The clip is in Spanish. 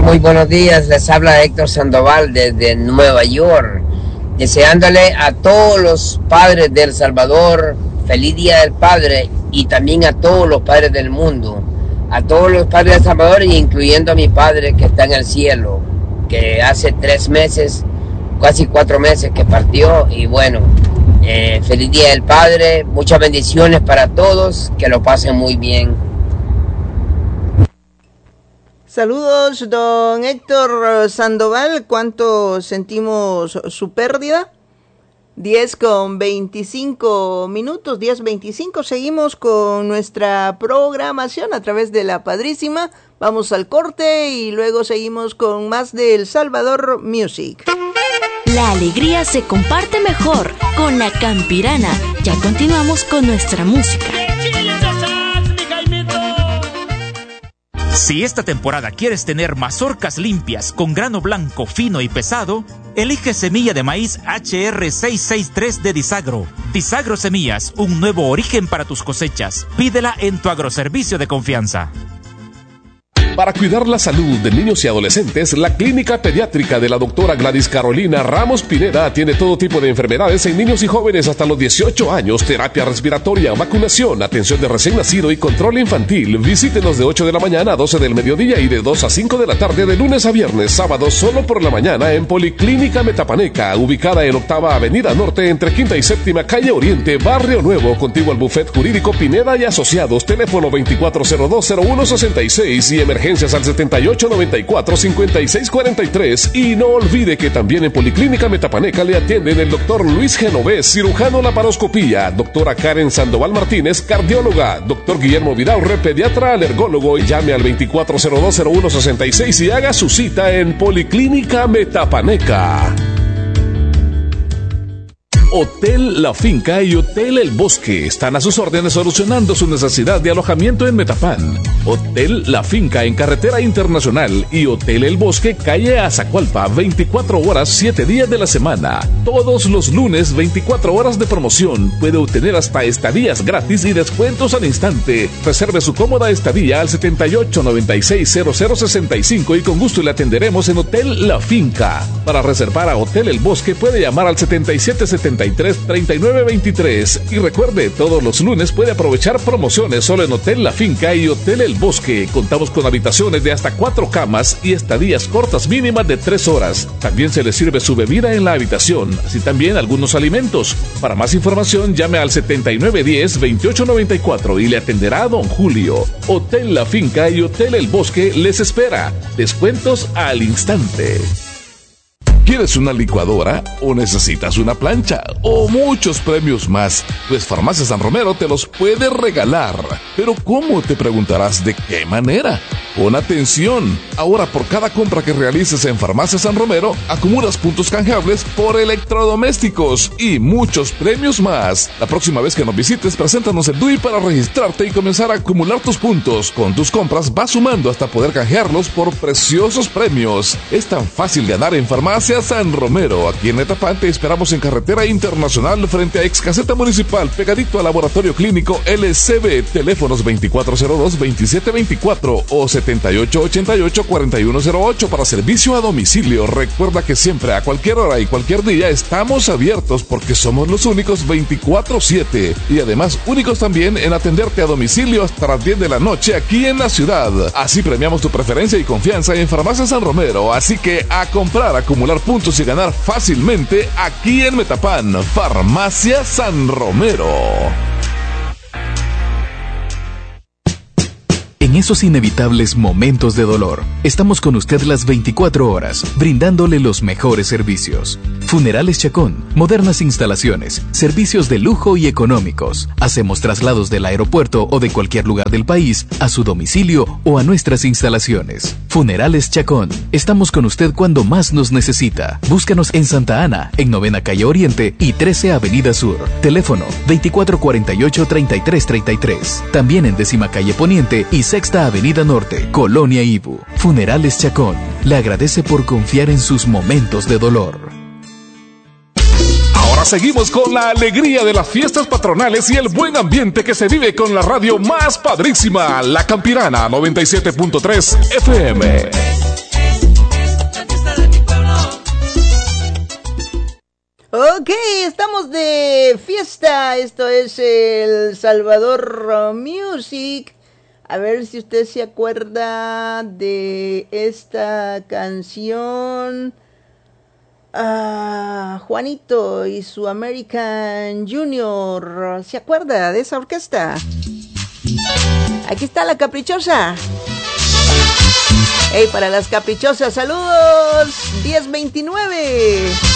muy buenos días. Les habla Héctor Sandoval desde Nueva York, deseándole a todos los padres de El Salvador feliz Día del Padre, y también a todos los padres del mundo, a todos los padres de El Salvador, incluyendo a mi padre que está en el cielo, que hace 3 meses, casi 4 meses que partió. Y bueno, feliz Día del Padre, muchas bendiciones para todos, que lo pasen muy bien. Saludos, don Héctor Sandoval. ¿Cuánto sentimos su pérdida? 10:25, 10:25. Seguimos con nuestra programación a través de La Padrísima. Vamos al corte y luego seguimos con más de El Salvador Music. La alegría se comparte mejor con La Campirana. Ya continuamos con nuestra música. Si esta temporada quieres tener mazorcas limpias con grano blanco, fino y pesado, elige semilla de maíz HR663 de Disagro. Disagro Semillas, un nuevo origen para tus cosechas. Pídela en tu agroservicio de confianza. Para cuidar la salud de niños y adolescentes, la Clínica Pediátrica de la doctora Gladys Carolina Ramos Pineda tiene todo tipo de enfermedades en niños y jóvenes hasta los 18 años, terapia respiratoria, vacunación, atención de recién nacido y control infantil. Visítenos de 8 de la mañana a 12 del mediodía y de 2 a 5 de la tarde de lunes a viernes, sábados solo por la mañana en Policlínica Metapaneca, ubicada en 8ª Avenida Norte entre 5ª y 7ª Calle Oriente, Barrio Nuevo, contiguo al Buffet Jurídico Pineda y Asociados, teléfono 2402-0166 y emergencias al 7894-5643. Y no olvide que también en Policlínica Metapaneca le atienden el doctor Luis Genovés, cirujano laparoscopía, doctora Karen Sandoval Martínez, cardióloga, doctor Guillermo Vidaurre, pediatra alergólogo, y llame al 2402-0166 y haga su cita en Policlínica Metapaneca. Hotel La Finca y Hotel El Bosque están a sus órdenes solucionando su necesidad de alojamiento en Metapán. Hotel La Finca en Carretera Internacional y Hotel El Bosque, calle Azacualpa, 24 horas, 7 días de la semana. Todos los lunes, 24 horas de promoción. Puede obtener hasta estadías gratis y descuentos al instante. Reserve su cómoda estadía al 78960065 y con gusto le atenderemos en Hotel La Finca. Para reservar a Hotel El Bosque puede llamar al 7773-3923. Y recuerde, todos los lunes puede aprovechar promociones solo en Hotel La Finca y Hotel El Bosque. Contamos con habitaciones de hasta 4 camas y estadías cortas mínimas de 3 horas. También se le sirve su bebida en la habitación, así también algunos alimentos. Para más información llame al 7910-2894 y le atenderá don Julio. Hotel La Finca y Hotel El Bosque les espera. Descuentos al instante. ¿Quieres una licuadora o necesitas una plancha o muchos premios más? Pues Farmacia San Romero te los puede regalar. Pero ¿cómo? Te preguntarás, ¿de qué manera? Pon atención. Ahora por cada compra que realices en Farmacia San Romero, acumulas puntos canjeables por electrodomésticos y muchos premios más. La próxima vez que nos visites, preséntanos el DUI para registrarte y comenzar a acumular tus puntos. Con tus compras vas sumando hasta poder canjearlos por preciosos premios. Es tan fácil ganar en Farmacia San Romero. Aquí en Metapán te esperamos en Carretera Internacional frente a Ex Caseta Municipal, pegadito al Laboratorio Clínico LCB. Teléfonos 2402-2724 o 7888-4108 para servicio a domicilio. Recuerda que siempre, a cualquier hora y cualquier día, estamos abiertos porque somos los únicos 24/7 y además únicos también en atenderte a domicilio hasta las 10 de la noche aquí en la ciudad. Así premiamos tu preferencia y confianza en Farmacia San Romero. Así que a comprar, acumular puntos y ganar fácilmente aquí en Metapán. Farmacia San Romero. En esos inevitables momentos de dolor, estamos con usted las 24 horas, brindándole los mejores servicios. Funerales Chacón, modernas instalaciones, servicios de lujo y económicos. Hacemos traslados del aeropuerto o de cualquier lugar del país a su domicilio o a nuestras instalaciones. Funerales Chacón, estamos con usted cuando más nos necesita. Búscanos en Santa Ana, en 9ª Calle Oriente y 13 Avenida Sur. Teléfono 2448-3333. También en 10ª Calle Poniente y 6ª Avenida Norte, Colonia Ibu. Funerales Chacón le agradece por confiar en sus momentos de dolor. Ahora seguimos con la alegría de las fiestas patronales y el buen ambiente que se vive con la radio más padrísima, La Campirana 97.3 FM. Ok, estamos de fiesta. Esto es el Salvador Music. A ver si usted se acuerda de esta canción. Juanito y su American Junior. ¿Se acuerda de esa orquesta? Aquí está la caprichosa. Hey, para las caprichosas, saludos. 1029.